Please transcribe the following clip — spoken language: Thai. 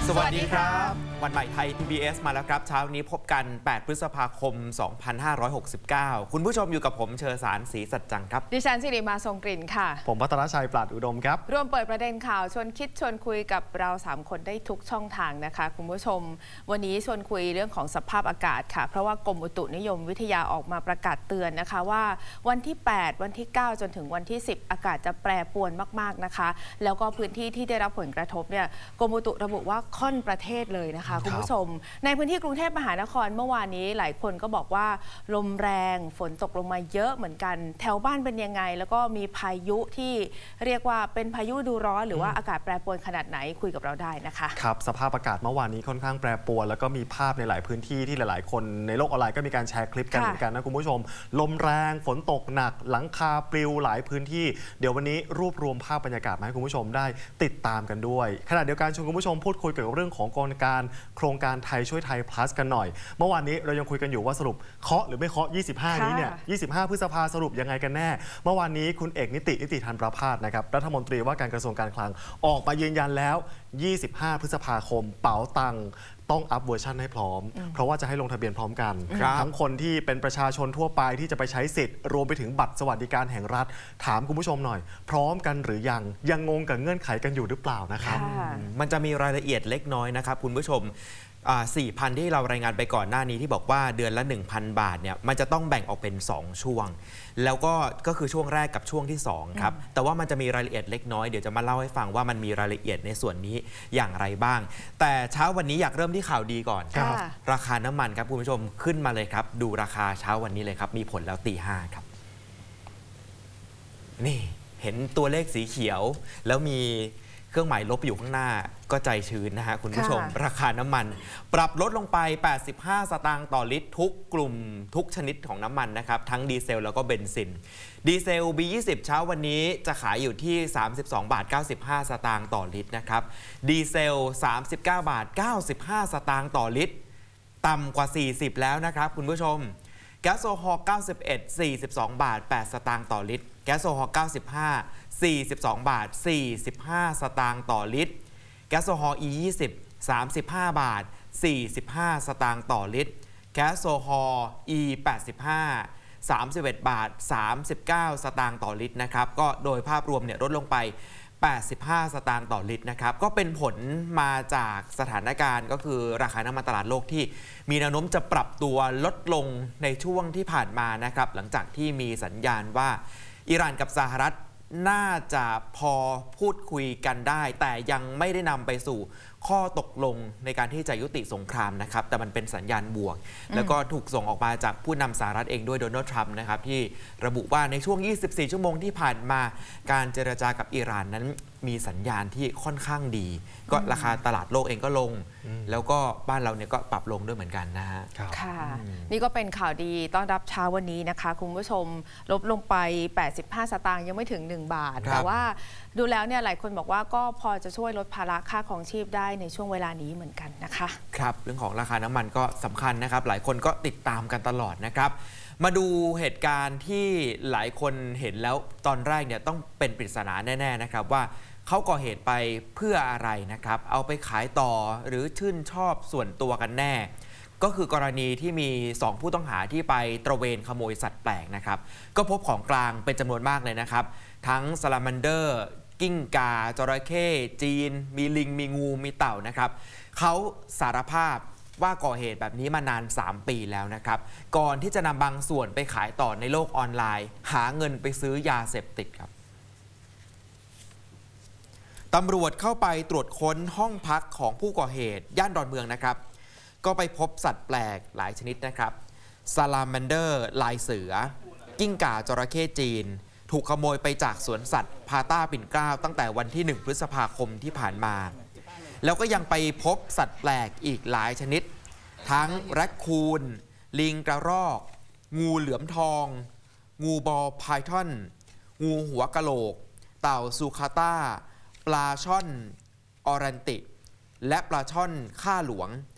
สวัสดีครับวันใหม่ไทย PBS มาแล้วครับเช้านี้พบกัน8 พฤษภาคม 2569 คุณผู้ชมอยู่กับผมเชอสารศรีสัจจังครับดิฉันสิริมาทรงกลิ่นค่ะผมวัฒนชัยปราดอุดมครับร่วมเปิดประเด็นข่าวชวนคิดชวนคุยกับเรา3คนได้ทุกช่องทางนะคะคุณผู้ชมวันนี้ชวนคุยเรื่องของสภาพอากาศค่ะเพราะว่ากรมอุตุนิยมวิทยาออกมาประกาศเตือนนะคะว่าวันที่8วันที่9จนถึงวันที่10อากาศจะแปรปรวนมากๆนะคะแล้วก็พื้นที่ที่ได้รับผลกระทบเนี่ยกรมอุตุระบุว่าค่อนประเทศเลยนะคะคุณผู้ชมในพื้นที่กรุงเทพมหานครเมื่อวานนี้หลายคนก็บอกว่าลมแรงฝนตกลงมาเยอะเหมือนกันแถวบ้านเป็นยังไงแล้วก็มีพายุที่เรียกว่าเป็นพายุดูร้อนหรือว่าอากาศแปรปรวนขนาดไหนคุยกับเราได้นะคะครับสภาพอากาศเมื่อวานนี้ค่อนข้างแปรปรวนแล้วก็มีภาพในหลายพื้นที่ที่หลายๆคนในโลกออนไลน์ก็มีการแชร์คลิปกันเหมือนกันนะคุณผู้ชมลมแรงฝนตกหนักหลังคาปลิวหลายพื้นที่เดี๋ยววันนี้รวบรวมภาพบรรยากาศมาให้คุณผู้ชมได้ติดตามกันด้วยขณะเดียวกันชวนคุณผู้ชมพูดคุยเกี่ยวกับเรื่องของโครงการไทยช่วยไทย plus กันหน่อยเมื่อวานนี้เรายังคุยกันอยู่ว่าสรุปเคาะหรือไม่เคาะ25นี้เนี่ย25 พฤษภาสรุปยังไงกันแน่เมื่อวานนี้คุณเอกนิติธานประภาสนะครับรัฐมนตรีว่าการกระทรวงการคลังออกมายืนยันแล้ว25 พฤษภาคมเป๋าตังค์ต้องอัพเวอร์ชันให้พร้อมเพราะว่าจะให้ลงทะเบียนพร้อมกันทั้งคนที่เป็นประชาชนทั่วไปที่จะไปใช้สิทธิ์รวมไปถึงบัตรสวัสดิการแห่งรัฐถามคุณผู้ชมหน่อยพร้อมกันหรือยังงงกับเงื่อนไขกันอยู่หรือเปล่านะครับมันจะมีรายละเอียดเล็กน้อยนะครับคุณผู้ชม4,000 ที่เรารายงานไปก่อนหน้านี้ที่บอกว่าเดือนละ 1,000 บาทเนี่ยมันจะต้องแบ่งออกเป็น2ช่วงแล้วก็คือช่วงแรกกับช่วงที่2ครับแต่ว่ามันจะมีรายละเอียดเล็กน้อยเดี๋ยวจะมาเล่าให้ฟังว่ามันมีรายละเอียดในส่วนนี้อย่างไรบ้างแต่เช้าวันนี้อยากเริ่มที่ข่าวดีก่อนราคาน้ำมันครับคุณผู้ชมขึ้นมาเลยครับดูราคาเช้าวันนี้เลยครับมีผลแล้วตี 5ครับนี่เห็นตัวเลขสีเขียวแล้วมีเครื่องหมายลบอยู่ข้างหน้าก็ใจชื้นนะฮะคุณผู้ชมราคาน้ำมันปรับลดลงไป85 สตางค์ต่อลิตรทุกกลุ่มทุกชนิดของน้ำมันนะครับทั้งดีเซลแล้วก็เบนซินดีเซล B20 เช้าวันนี้จะขายอยู่ที่32.95 สตางค์ต่อลิตรนะครับดีเซล39.95 สตางค์ต่อลิตรต่ำกว่า40แล้วนะครับคุณผู้ชมแก๊สโซฮอล์91 42.8 สตางค์ต่อลิตรแก๊สโซฮอล์95 42.45 สตางค์ต่อลิตรแก๊สโซฮอล์ E20 35.45 สตางค์ต่อลิตรแก๊สโซฮอล์ E85 31.39 สตางค์ต่อลิตรนะครับก็โดยภาพรวมเนี่ยลดลงไป85 สตางค์ต่อลิตรนะครับก็เป็นผลมาจากสถานการณ์ก็คือราคาน้ำมันตลาดโลกที่มีแนวโน้มจะปรับตัวลดลงในช่วงที่ผ่านมานะครับหลังจากที่มีสัญญาณว่าอิหร่านกับสหรัฐน่าจะพอพูดคุยกันได้แต่ยังไม่ได้นำไปสู่ข้อตกลงในการที่จะยุติสงครามนะครับแต่มันเป็นสัญญาณบวกแล้วก็ถูกส่งออกมาจากผู้นำสหรัฐเองด้วยโดนัลด์ทรัมป์นะครับที่ระบุว่าในช่วง24 ชั่วโมงที่ผ่านมาการเจรจากับอิหร่านนั้นมีสัญญาณที่ค่อนข้างดีก็ราคาตลาดโลกเองก็ลงแล้วก็บ้านเราเนี่ยก็ปรับลงด้วยเหมือนกันนะฮะค่ะนี่ก็เป็นข่าวดีต้อนรับเช้าวันนี้นะคะคุณผู้ชมลบลงไป85 สตางค์ยังไม่ถึง1 บาทแต่ว่าดูแล้วเนี่ยหลายคนบอกว่าก็พอจะช่วยลดภาระค่าครองชีพได้ในช่วงเวลานี้เหมือนกันนะคะครับเรื่องของราคาน้ำมันก็สำคัญนะครับหลายคนก็ติดตามกันตลอดนะครับมาดูเหตุการณ์ที่หลายคนเห็นแล้วตอนแรกเนี่ยต้องเป็นปริศนาแน่ๆนะครับว่าเขาก่อเหตุไปเพื่ออะไรนะครับเอาไปขายต่อหรือชื่นชอบส่วนตัวกันแน่ก็คือกรณีที่มี2ผู้ต้องหาที่ไปตระเวนขโมยสัตว์แปลกนะครับก็พบของกลางเป็นจำนวนมากเลยนะครับทั้งซาลาแมนเดอร์กิ้งก่าจระเข้จีนมีลิงมีงูมีเต่านะครับเขาสารภาพว่าก่อเหตุแบบนี้มานาน3 ปีแล้วนะครับก่อนที่จะนำบางส่วนไปขายต่อในโลกออนไลน์หาเงินไปซื้อยาเสพติดครับตำรวจเข้าไปตรวจค้นห้องพักของผู้ก่อเหตุย่านดอนเมืองนะครับก็ไปพบสัตว์แปลกหลายชนิดนะครับซาลาแมนเดอร์ลายเสือกิ้งก่าจระเข้จีนถูกขโมยไปจากสวนสัตว์พาต้าปิ่นเกล้าตั้งแต่วันที่1 พฤษภาคมที่ผ่านมาแล้วก็ยังไปพบสัตว์แปลกอีกหลายชนิดทั้งแรคคูนลิงกระรอกงูเหลือมทองงูบอลไพทอนงูหัวกะโหลกเต่าซูคาต้าปลาช่อนออรันติและปลาช่อนข้าหลวง